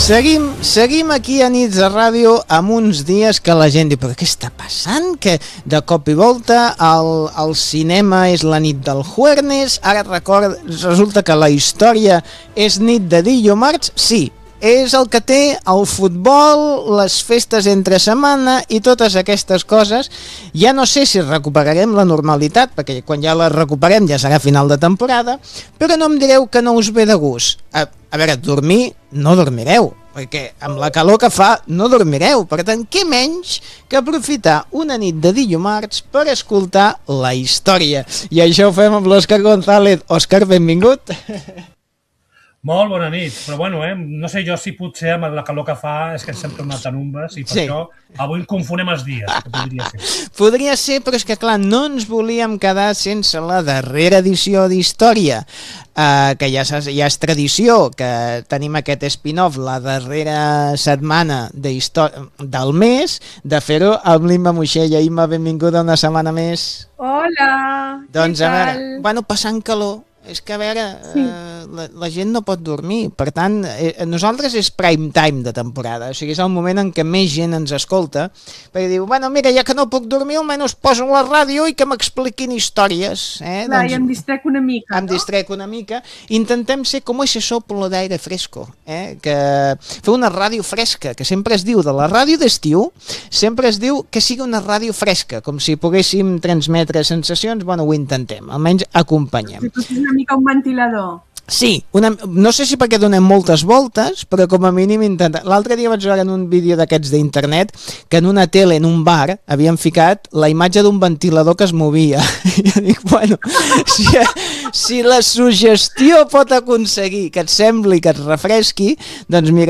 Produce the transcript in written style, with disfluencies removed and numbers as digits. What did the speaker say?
Seguim aquí a Nits de Ràdio amb uns dies que la gent diu però què està passant? Que de cop i volta el cinema és la nit del jueves, ara resulta que la història és nit de dimarts, sí, és el que té el futbol, les festes entre setmana i totes aquestes coses. Ja no sé si recuperarem la normalitat, perquè quan ja la recuperem ja serà final de temporada, però no em direu que no us ve de gust. A veure, dormir no dormireu, perquè amb la calor que fa no dormireu. Per tant, què menys que aprofitar una nit de dimarts per escoltar la història. I això ho fem amb l'Òscar González. Òscar, benvingut. Molt bona nit, però bueno, no sé jo si potser amb la calor que fa és que ens hem tornat a numbes i per això avui confonem els dies, que podria ser. Podria ser, però és que clar, no ens volíem quedar sense la darrera edició d'Història, que ja és tradició, que tenim aquest spin-off la darrera setmana del mes, de fer-ho amb l'Imma Moixella. Imma, benvinguda una setmana més. Hola, doncs, què tal? Bueno, passant calor. És que, a veure, la gent no pot dormir. Per tant, nosaltres és prime time de temporada. O sigui, és el moment en què més gent ens escolta. Perquè diu, bueno, mira, ja que no puc dormir, almenys poso la ràdio i que m'expliquin històries. Clar, doncs, i em distrec una mica, em distrec una mica. Intentem ser com ese soplo d'aire fresco. Que fer una ràdio fresca, que sempre es diu de la ràdio d'estiu, sempre es diu que sigui una ràdio fresca, com si poguéssim transmetre sensacions. Bueno, ho intentem, almenys acompanyem. Una mica un ventilador. Sí, no sé si perquè donem moltes voltes, però com a mínim intentar. L'altre dia vaig veure en un vídeo d'aquests d'internet que en una tele, en un bar, havien ficat la imatge d'un ventilador que es movia. I jo dic, bueno, si la suggestió pot aconseguir que et sembli que et refresqui, doncs mira,